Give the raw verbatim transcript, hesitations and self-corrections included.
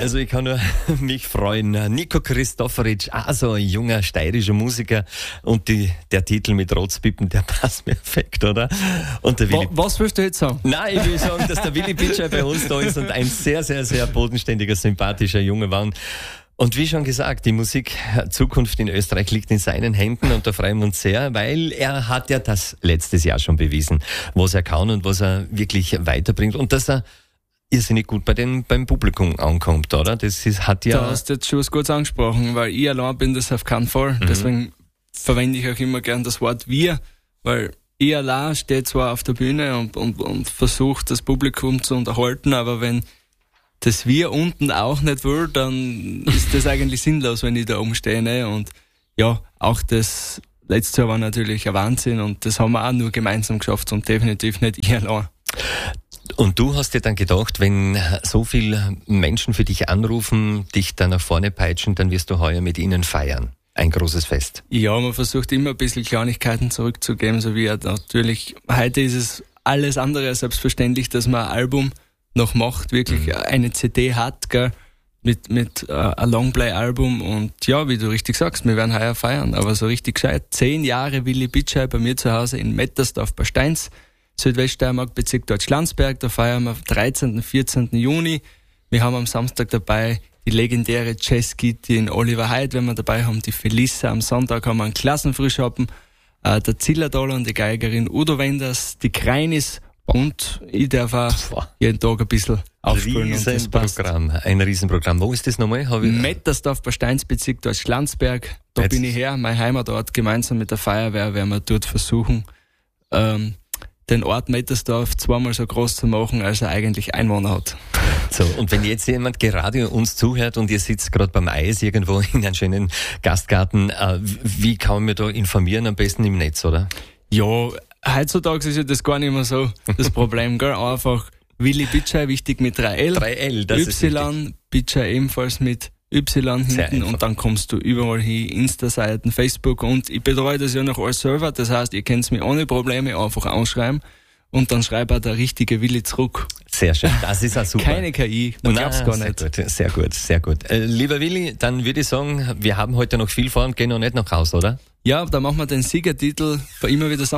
Also ich kann nur mich freuen. Nico Christoforic, also ein junger steirischer Musiker, und die, der Titel mit Rotzpippen, der passt mir perfekt, oder? Und der Willi, Was willst du jetzt sagen? Nein, ich will sagen, dass der Willi Bitschei bei uns da ist und ein sehr, sehr, sehr bodenständiger, sympathischer Junge war. Und wie schon gesagt, die Musikzukunft in Österreich liegt in seinen Händen, und da freuen wir uns sehr, weil er hat ja das letztes Jahr schon bewiesen, was er kann und was er wirklich weiterbringt, und dass er irrsinnig gut bei den, beim Publikum ankommt, oder? Das ist, hat ja... Da hast du jetzt schon was Gutes angesprochen, weil ich allein bin das auf keinen Fall. Mhm. Deswegen verwende ich auch immer gern das Wort wir, weil ich allein stehe zwar auf der Bühne und, und, und versuche das Publikum zu unterhalten, aber wenn das wir unten auch nicht will, dann ist das eigentlich sinnlos, wenn ich da oben stehe. Ne? Und ja, auch das letzte Jahr war natürlich ein Wahnsinn, und das haben wir auch nur gemeinsam geschafft und definitiv nicht ich allein. Und du hast dir dann gedacht, wenn so viele Menschen für dich anrufen, dich dann nach vorne peitschen, dann wirst du heuer mit ihnen feiern. Ein großes Fest. Ja, man versucht immer ein bisschen Kleinigkeiten zurückzugeben, so wie natürlich, heute ist es alles andere als selbstverständlich, dass man ein Album noch macht, wirklich mhm. eine C D hat, gell, mit, mit uh, ein Longplay-Album, und ja, wie du richtig sagst, wir werden heuer feiern, aber so richtig gescheit. Zehn Jahre Willi Bitschei bei mir zu Hause in Mettersdorf bei Steins, Südweststeiermark, Bezirk Deutschlandsberg. Da feiern wir am dreizehnten und vierzehnten Juni. Wir haben am Samstag dabei die legendäre Jazz-Gitti in Oliver Heid, wenn wir dabei haben, die Felissa. Am Sonntag haben wir einen Klassenfrühschoppen, äh, der Zillertaler und die Geigerin Udo Wenders, die Kreinis, und ich darf auch jeden Tag ein bisschen aufspielen. Riesenprogramm, ein Riesenprogramm. Wo ist das nochmal? Hab ich Mettersdorf bei Steins, Bezirk Deutschlandsberg. Da Jetzt. bin ich her, mein Heimatort. Gemeinsam mit der Feuerwehr werden wir dort versuchen, ähm, den Ort Mettersdorf zweimal so groß zu machen, als er eigentlich Einwohner hat. So, und wenn jetzt jemand gerade uns zuhört und ihr sitzt gerade beim Eis irgendwo in einem schönen Gastgarten, äh, wie kann man mir da informieren? Am besten im Netz, oder? Ja, heutzutage ist ja das gar nicht mehr so das Problem, gell? Einfach Willi Bitschei, wichtig mit drei L. drei L, das Y, ist wichtig. Bitschei ebenfalls mit Y hinten, und dann kommst du überall hin, Insta-Seiten, Facebook, und ich betreue das ja noch als Server, das heißt, ihr könnt mir ohne Probleme einfach anschreiben, und dann schreibt auch der richtige Willi zurück. Sehr schön, das ist auch super. Keine K I, man glaubt es gar sehr nicht. Gut, sehr gut, sehr gut. Äh, lieber Willi, dann würde ich sagen, wir haben heute noch viel vor und gehen noch nicht nach Hause, oder? Ja, dann machen wir den Siegertitel für immer wieder